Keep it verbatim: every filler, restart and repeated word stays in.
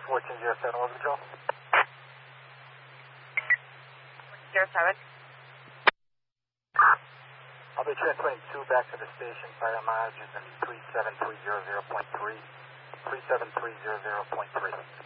fourteen zero seven, what control? Zero seven. I'll be transferring two back to the station. Fire mileage is in three seven three zero zero point three. three seven three zero zero point three.